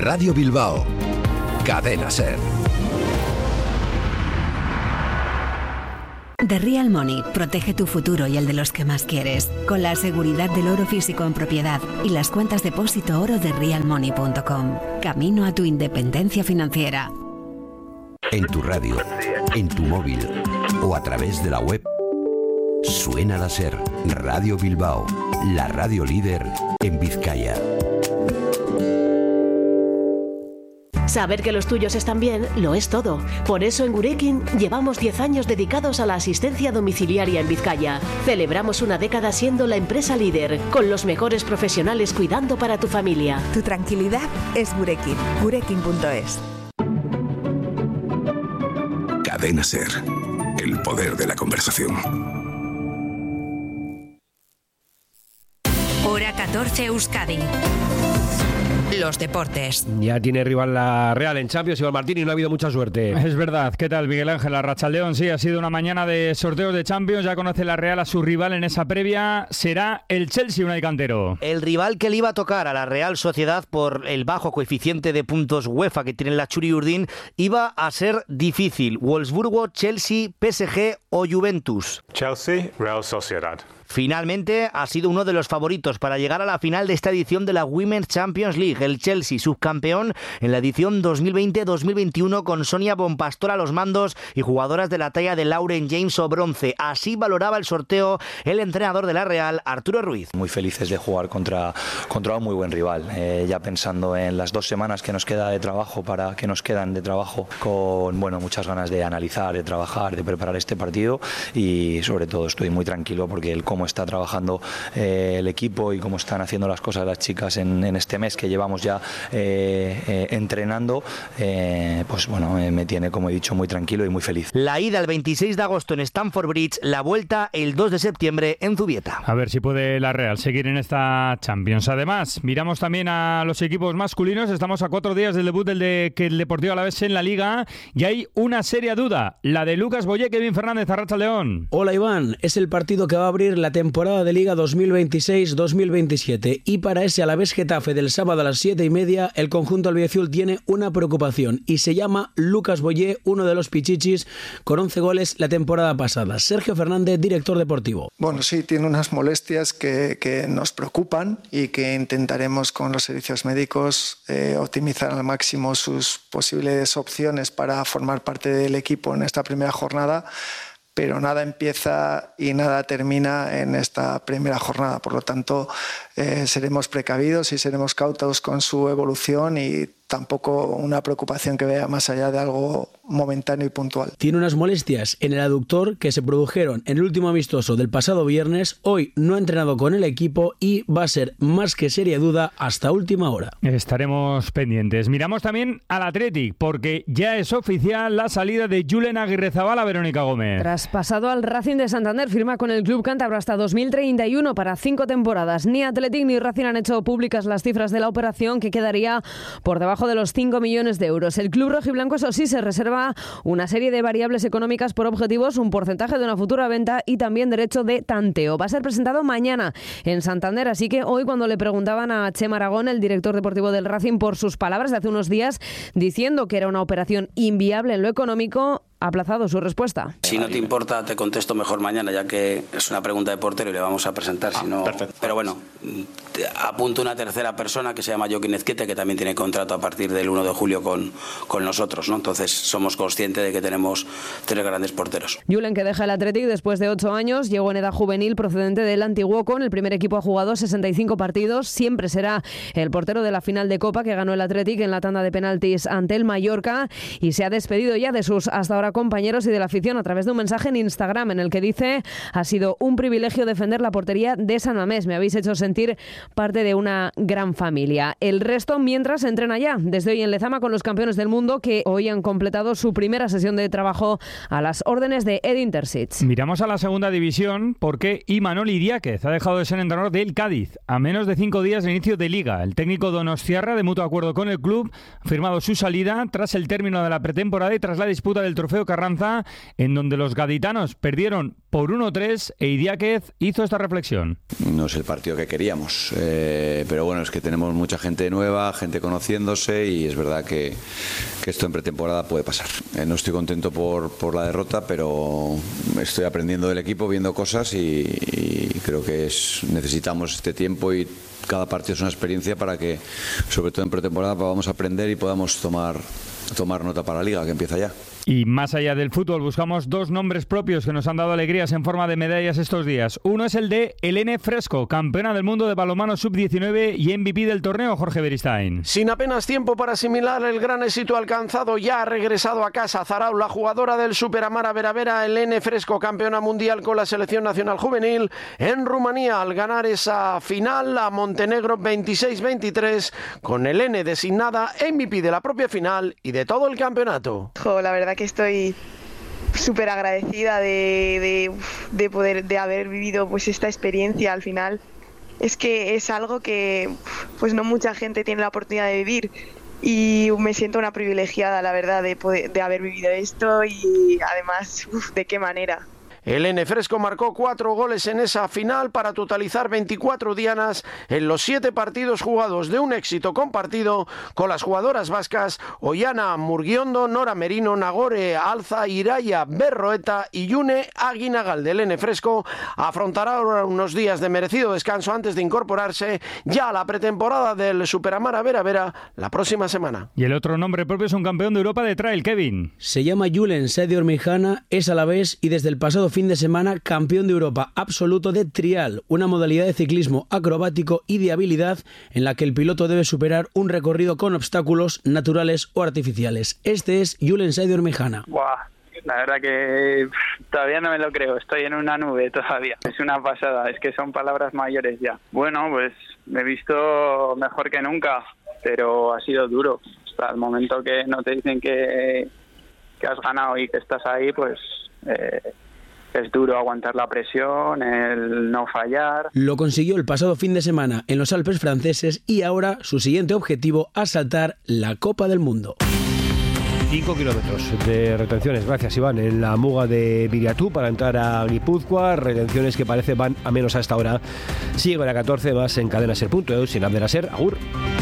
Radio Bilbao. Cadena SER. The Real Money protege tu futuro y el de los que más quieres, con la seguridad del oro físico en propiedad y las cuentas depósito oro de realmoney.com. Camino a tu independencia financiera. En tu radio, en tu móvil o a través de la web, suena la SER, Radio Bilbao, la radio líder en Vizcaya. Saber que los tuyos están bien lo es todo. Por eso en Gurekin llevamos 10 años dedicados a la asistencia domiciliaria en Vizcaya. Celebramos una década siendo la empresa líder, con los mejores profesionales cuidando para tu familia. Tu tranquilidad es Gurekin. Gurekin.es. Cadena SER. El poder de la conversación. Hora 14 Euskadi. Los deportes. Ya tiene rival la Real en Champions, Iván Martín, y no ha habido mucha suerte. Es verdad. ¿Qué tal, Miguel Ángel? Arratsaldeon, sí, ha sido una mañana de sorteos de Champions. Ya conoce la Real a su rival en esa previa. Será el Chelsea, Unai Cantero. El rival que le iba a tocar a la Real Sociedad por el bajo coeficiente de puntos UEFA que tiene la Churi Urdin iba a ser difícil. Wolfsburgo, Chelsea, PSG o Juventus. Chelsea, Real Sociedad. Finalmente ha sido uno de los favoritos para llegar a la final de esta edición de la Women's Champions League. El Chelsea, subcampeón en la edición 2020-2021 con Sonia Bonpastor a los mandos y jugadoras de la talla de Lauren James o bronce. Así valoraba el sorteo el entrenador de la Real, Arturo Ruiz. Muy felices de jugar contra un muy buen rival. Ya pensando en las 2 semanas que nos quedan de trabajo con muchas ganas de analizar, de trabajar, de preparar este partido, y sobre todo estoy muy tranquilo porque cómo está trabajando el equipo y cómo están haciendo las cosas las chicas en este mes que llevamos ya entrenando, me tiene, como he dicho, muy tranquilo y muy feliz. La ida el 26 de agosto en Stamford Bridge, la vuelta el 2 de septiembre en Zubieta. A ver si puede la Real seguir en esta Champions. Además, miramos también a los equipos masculinos. Estamos a 4 días del debut del Deportivo Alavés en la Liga y hay una seria duda, la de Lucas Boyé. Kevin Fernández, Arratsaldeon. Hola Iván, es el partido que va a abrir la temporada de Liga 2026-2027 y para ese Alavés Getafe del sábado a las 7:30 el conjunto albiazul tiene una preocupación y se llama Lucas Boyé, uno de los pichichis con 11 goles la temporada pasada. Sergio Fernández, director deportivo. Bueno, sí, tiene unas molestias que nos preocupan y que intentaremos con los servicios médicos optimizar al máximo sus posibles opciones para formar parte del equipo en esta primera jornada. Pero nada empieza y nada termina en esta primera jornada. Por lo tanto, seremos precavidos y seremos cautos con su evolución y tampoco una preocupación que vaya más allá de algo momentáneo y puntual. Tiene unas molestias en el aductor que se produjeron en el último amistoso del pasado viernes. Hoy no ha entrenado con el equipo y va a ser más que seria duda hasta última hora. Estaremos pendientes. Miramos también al Athletic porque ya es oficial la salida de Julen Aguirrezabala. Verónica Gómez. Traspasado al Racing de Santander, firma con el club cántabro hasta 2031 para 5 temporadas. Ni Athletic ni Racing han hecho públicas las cifras de la operación, que quedaría por debajo de los 5 millones de euros. El club rojiblanco, eso sí, se reserva una serie de variables económicas por objetivos, un porcentaje de una futura venta y también derecho de tanteo. Va a ser presentado mañana en Santander, así que hoy, cuando le preguntaban a Chema Aragón, el director deportivo del Racing, por sus palabras de hace unos días diciendo que era una operación inviable en lo económico, ha aplazado su respuesta. Si no te importa, te contesto mejor mañana, ya que es una pregunta de portero y le vamos a presentar. Perfecto. Pero bueno, apunto una tercera persona que se llama Joaquín Ezquete, que también tiene contrato a partir del 1 de julio con nosotros, ¿no? Entonces somos conscientes de que tenemos 3 grandes porteros. Julen, que deja el Athletic después de 8 años, llegó en edad juvenil procedente del Antiguoco. En el primer equipo ha jugado 65 partidos. Siempre será el portero de la final de Copa que ganó el Athletic en la tanda de penaltis ante el Mallorca, y se ha despedido ya de sus hasta ahora compañeros y de la afición a través de un mensaje en Instagram en el que dice: ha sido un privilegio defender la portería de San Mamés, me habéis hecho sentir parte de una gran familia. El resto mientras entrena ya desde hoy en Lezama con los campeones del mundo, que hoy han completado su primera sesión de trabajo a las órdenes de Edin Terzic. Miramos a la segunda división porque Imanol Idiáquez ha dejado de ser entrenador del Cádiz a menos de 5 días de inicio de Liga. El técnico donostiarra, de mutuo acuerdo con el club, ha firmado su salida tras el término de la pretemporada y tras la disputa del trofeo Trofeo Carranza, en donde los gaditanos perdieron por 1-3 e Idiáquez hizo esta reflexión. No es el partido que queríamos, pero bueno, es que tenemos mucha gente nueva, gente conociéndose y es verdad que esto en pretemporada puede pasar. No estoy contento por la derrota, pero estoy aprendiendo del equipo, viendo cosas y creo que necesitamos este tiempo y cada partido es una experiencia para que, sobre todo en pretemporada, podamos aprender y podamos tomar nota para la Liga, que empieza ya. Y más allá del fútbol, buscamos dos nombres propios que nos han dado alegrías en forma de medallas estos días. Uno es el de Helene Fresco, campeona del mundo de balonmano sub-19 y MVP del torneo, Jorge Beristain. Sin apenas tiempo para asimilar el gran éxito alcanzado, ya ha regresado a casa Zarau, la jugadora del Superamara Vera, Helene Fresco, campeona mundial con la selección nacional juvenil en Rumanía, al ganar esa final a Montenegro 26-23, con Helene designada MVP de la propia final y de todo el campeonato. La verdad que estoy súper agradecida de haber vivido pues esta experiencia. Al final es que es algo que pues no mucha gente tiene la oportunidad de vivir y me siento una privilegiada, la verdad, de haber vivido esto y además, ¿de qué manera? Helene Fresco marcó 4 goles en esa final para totalizar 24 dianas en los 7 partidos jugados, de un éxito compartido con las jugadoras vascas Ollana Murguiondo, Nora Merino, Nagore Alza, Iraya Berroeta y Yune Aguinagalde. Helene Fresco afrontará ahora unos días de merecido descanso antes de incorporarse ya a la pretemporada del Superamara Vera la próxima semana. Y el otro nombre propio es un campeón de Europa de trail, Kevin. Se llama Julen Sediormijana, es alavés y desde el pasado fin de semana campeón de Europa absoluto de trial, una modalidad de ciclismo acrobático y de habilidad en la que el piloto debe superar un recorrido con obstáculos naturales o artificiales. Este es Julen Sediormijana. Buah, la verdad que todavía no me lo creo, estoy en una nube todavía. Es una pasada, es que son palabras mayores ya. Bueno, pues me he visto mejor que nunca, pero ha sido duro. Hasta el momento que no te dicen que has ganado y que estás ahí, pues es duro aguantar la presión, el no fallar. Lo consiguió el pasado fin de semana en los Alpes franceses y ahora su siguiente objetivo, asaltar la Copa del Mundo. 5 kilómetros de retenciones, gracias Iván, en la muga de Viriatú para entrar a Guipúzcoa, retenciones que parece van a menos a esta hora. Sigue a 14 más en cadenaser.eu, sin Abdelaser, agur.